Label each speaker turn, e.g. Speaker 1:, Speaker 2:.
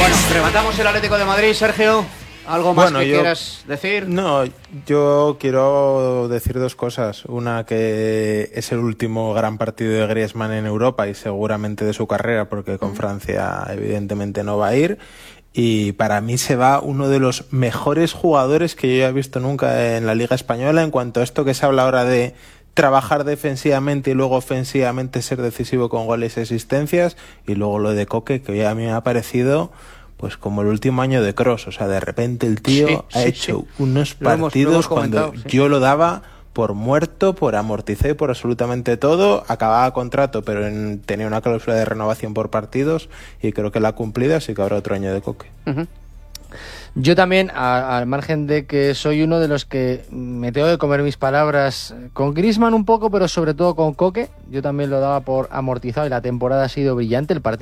Speaker 1: Bueno, rematamos el Atlético de Madrid, Sergio. ¿Algo más quieras decir?
Speaker 2: No, yo quiero decir dos cosas. Una, que es el último gran partido de Griezmann en Europa y seguramente de su carrera, porque con Francia evidentemente no va a ir. Y para mí se va uno de los mejores jugadores que yo he visto nunca en la Liga Española, en cuanto a esto que se habla ahora de trabajar defensivamente y luego ofensivamente ser decisivo con goles y asistencias. Y luego lo de Koke, que hoy a mí me ha parecido pues como el último año de Kroos. O sea, de repente el tío ha hecho unos partidos cuando yo lo daba por muerto, por amortizado y por absolutamente todo. Acababa contrato, pero tenía una cláusula de renovación por partidos y creo que la ha cumplido, así que habrá otro año de Koke.
Speaker 3: Yo también, al margen de que soy uno de los que me tengo que comer mis palabras con Griezmann un poco, pero sobre todo con Koke, yo también lo daba por amortizado y la temporada ha sido brillante. El partido